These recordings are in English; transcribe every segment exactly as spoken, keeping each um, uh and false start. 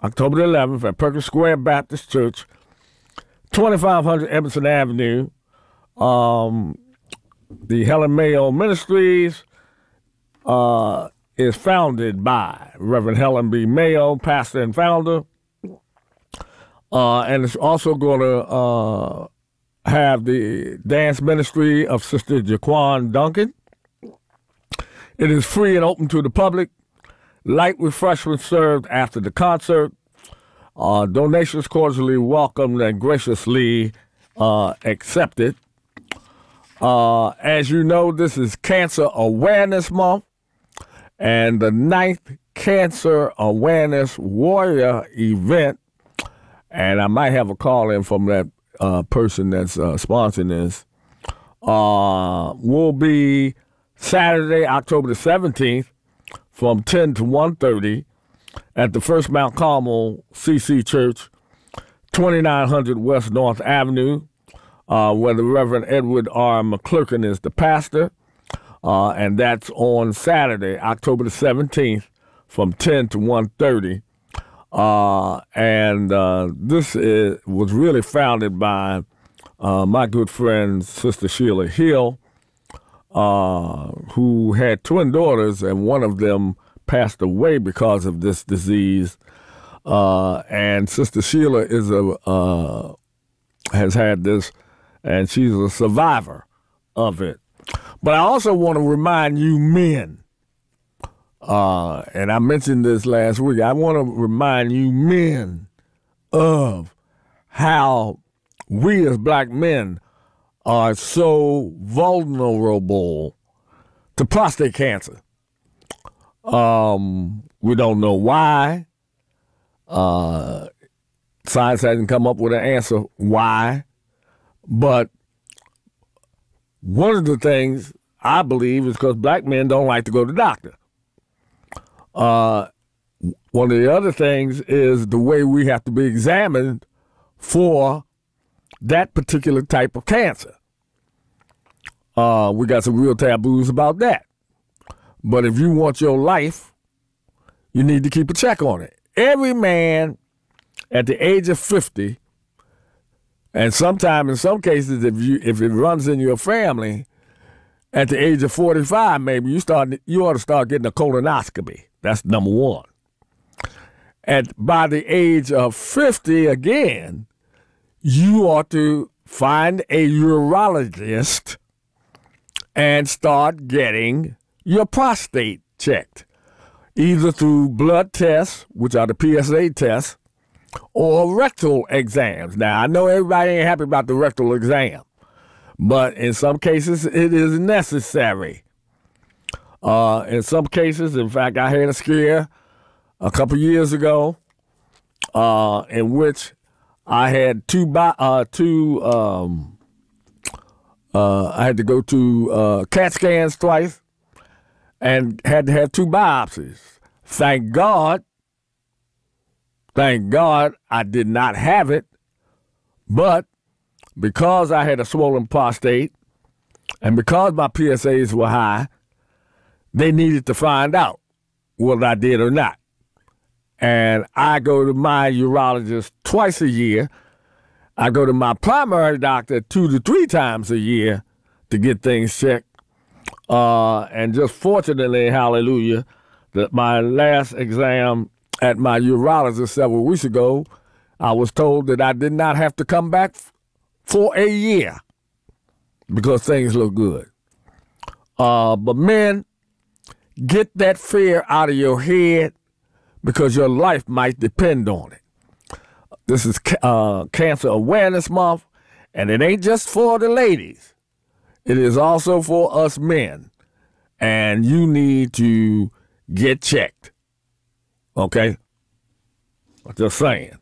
October the eleventh at Perkins Square Baptist Church, twenty-five hundred Emerson Avenue. Um, the Helen Mayo Ministries uh, is founded by Reverend Helen B. Mayo, pastor and founder. Uh, and it's also going to uh, have the dance ministry of Sister Jaquan Duncan. It is free and open to the public. Light refreshments served after the concert. Uh, donations cordially welcomed and graciously uh, accepted. Uh, as you know, this is Cancer Awareness Month, and the ninth Cancer Awareness Warrior event, and I might have a call in from that uh, person that's uh, sponsoring this, uh, will be Saturday, October the seventeenth, from ten to one thirty at the First Mount Carmel C C Church, twenty-nine hundred West North Avenue, uh, where the Reverend Edward R. McClurkin is the pastor. Uh, and that's on Saturday, October the seventeenth, from ten to one thirty. Uh, and uh, this is, was really founded by uh, my good friend, Sister Sheila Hill, uh, who had twin daughters, and one of them passed away because of this disease. Uh, and Sister Sheila is a uh, has had this, and she's a survivor of it. But I also want to remind you men, uh, and I mentioned this last week, I want to remind you men of how we as black men are so vulnerable to prostate cancer. Um, we don't know why. Uh, science hasn't come up with an answer why. But one of the things I believe is because black men don't like to go to the doctor. Uh, one of the other things is the way we have to be examined for that particular type of cancer. Uh, we got some real taboos about that. But if you want your life, you need to keep a check on it. Every man at the age of fifty, and sometime in some cases, if you if it runs in your family, at the age of forty-five, maybe you start you ought to start getting a colonoscopy. That's number one. At by the age of fifty, again, you ought to find a urologist and start getting your prostate checked, either through blood tests, which are the P S A tests, or rectal exams. Now, I know everybody ain't happy about the rectal exam, but in some cases, it is necessary. Uh, in some cases, in fact, I had a scare a couple years ago uh, in which I had two, bi- uh, two um, uh, I had to go to uh, CAT scans twice and had to have two biopsies. Thank God, thank God I did not have it, but because I had a swollen prostate and because my P S As were high, they needed to find out whether I did or not. And I go to my urologist twice a year. I go to my primary doctor two to three times a year to get things checked. Uh, and just fortunately, hallelujah, that my last exam at my urologist several weeks ago, I was told that I did not have to come back f- for a year because things look good. Uh, but men, get that fear out of your head because your life might depend on it. This is uh, Cancer Awareness Month, and it ain't just for the ladies. It is also for us men, and you need to get checked, okay? I'm just saying.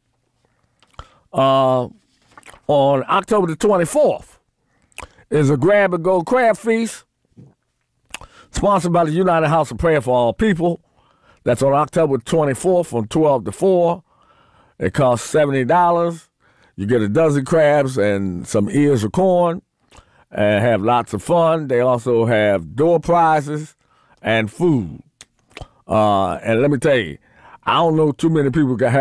Uh, on October the twenty-fourth is a Grab and Go Crab Feast, sponsored by the United House of Prayer for All People. That's on October twenty-fourth from twelve to four. It costs seventy dollars. You get a dozen crabs and some ears of corn and have lots of fun. They also have door prizes and food. Uh, and let me tell you, I don't know too many people can have